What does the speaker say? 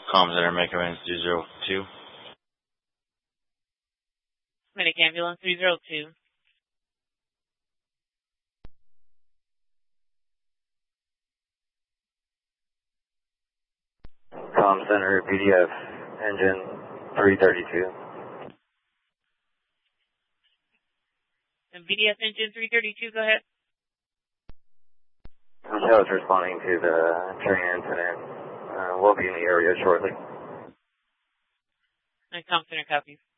Comm Center, Medic Ambulance 302. Medic Ambulance 302. Comm Center, PDF, engine 332. And BDF engine 332, go ahead. Michelle is responding to the train incident. We'll be in the area shortly. And Comm Center copies.